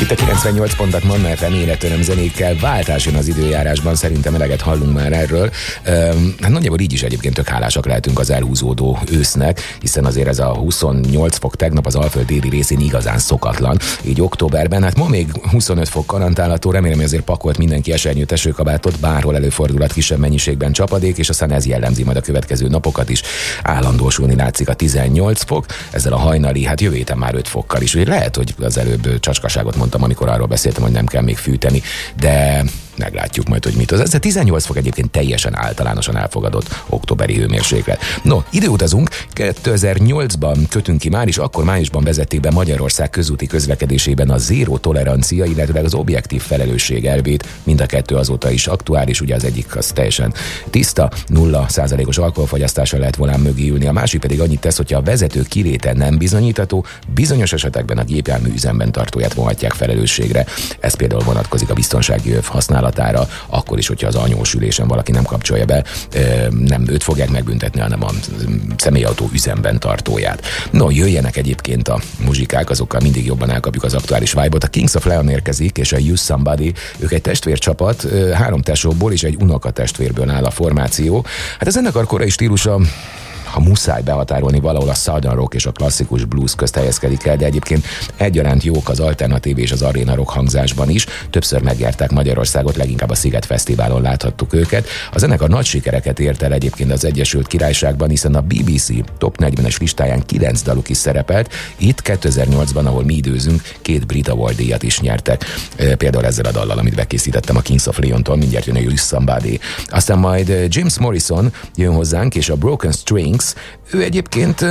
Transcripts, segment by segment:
Itt a 98 pontat Manna FM életöröm zenékkel, váltás jön az időjárásban, szerintem eleget hallunk már erről. Hát nagyjából így is egyébként tök hálásak lehetünk az elhúzódó ősznek, hiszen azért ez a 28 fok tegnap az Alföld déli részén igazán szokatlan. Így októberben, hát ma még 25 fok garantálható, remélem, hogy azért pakolt mindenki esernyőt, esőkabátot, bárhol előfordulhat kisebb mennyiségben csapadék, és aztán ez jellemzi majd a következő napokat is. Állandósulni látszik a 18 fok, ezzel a hajnali, hát jövő héten már 5 fokkal is. Úgy lehet, hogy az előbb csacskaságot mondtam, amikor arról beszéltem, hogy nem kell még fűteni, de meglátjuk majd, hogy mit az. Ez a 18 fok egyébként teljesen általánosan elfogadott októberi hőmérséklet. No, időutazunk, 2008-ban kötünk ki már is, akkor májusban vezették be Magyarország közúti közlekedésében a zéró tolerancia, illetve az objektív felelősség elvét, mind a kettő azóta is aktuális, ugye az egyik az teljesen tiszta, 0%-os alkoholfogyasztással lehet volán mögé ülni, a másik pedig annyit tesz, hogyha a vezető kiléte nem bizonyítható, bizonyos esetekben a gépjármű üzemben tartóját vonhatják felelősségre. Ez például vonatkozik a biztonsági öv használatára, akkor is, hogyha az anyós ülésen valaki nem kapcsolja be, nem őt fogják megbüntetni, hanem a személyautó üzemben tartóját. No, jöjjenek egyébként a muzsikák, azokkal mindig jobban elkapjuk az aktuális vibe-ot. A Kings of Leon érkezik, és a Use Somebody, ők egy testvércsapat, 3 tesóból és egy unokatestvérből áll a formáció. Hát a zenekar korai stílusa, ha muszáj behatárolni, valahol a Southern Rock és a klasszikus blues közt helyezkedik el, de egyébként egyaránt jók az alternatív és az aréna rock hangzásban is. Többször megjárták Magyarországot, leginkább a Sziget Fesztiválon láthattuk őket. A zenekar nagy sikereket ért el egyébként az Egyesült Királyságban, hiszen a BBC Top 40-es listáján 9 daluk is szerepelt. Itt 2008-ban, ahol mi időzünk, 2 Brit Award díjat is nyertek. Például ezzel a dallal, amit bekészítettem a Kings of Leontól, mindjárt jön a Use Somebody. Aztán majd James Morrison jön hozzánk, és a Broken Strings. Ő egyébként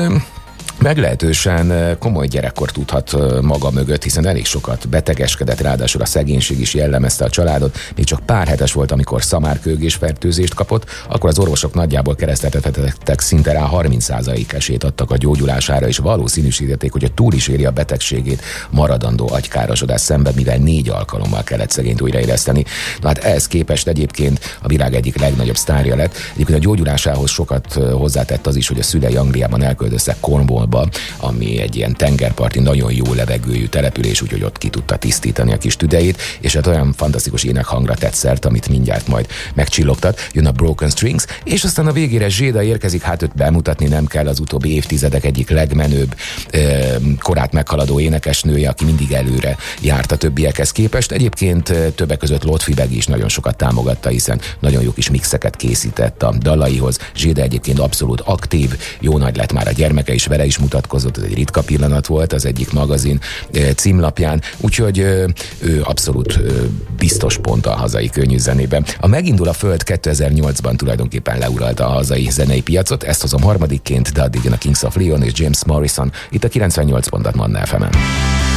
meglehetősen komoly gyerekkor tudhat maga mögött, hiszen elég sokat betegeskedett, ráadásul a szegénység is jellemezte a családot. Még csak pár hetes volt, amikor szamárkőgésfertőzést kapott, akkor az orvosok nagyjából kereszteltettek, szinte rá 30% esélyt adtak a gyógyulására, és valószínűsítették, hogy a túl is éri a betegségét, maradandó agykárosodás szenved, mivel 4 alkalommal kellett szegényt újraéleszteni. Na hát ehhez képest egyébként a világ egyik legnagyobb sztárja lett. Egyébként a gyógyulásához sokat hozzátett az is, hogy a szülei Angliában elköltöztek Cornwallba, ami egy ilyen tengerparti, nagyon jó levegőjű település, úgyhogy ott ki tudta tisztítani a kis tüdejét, és hát olyan fantasztikus énekhangra tett szert, amit mindjárt majd megcsillogtat. Jön a Broken Strings, és aztán a végére Zséda érkezik, hát őt bemutatni nem kell, az utóbbi évtizedek egyik legmenőbb, korát meghaladó énekesnője, aki mindig előre járt a többiekhez képest. Egyébként többek között Lotfi Begi is nagyon sokat támogatta, hiszen nagyon jó kis mixeket készített a dalaihoz. Zséda egyébként abszolút aktív, jó nagy lett már a gyermeke is, vele is mutatkozott, ez egy ritka pillanat volt az egyik magazin címlapján, úgyhogy ő abszolút biztos pont a hazai könnyű zenében. A Megindul a Föld 2008-ban tulajdonképpen leuralta a hazai zenei piacot, ezt hozom harmadikként, de addig jön a Kings of Leon és James Morrison, itt a 98 pontot Manna FM-en.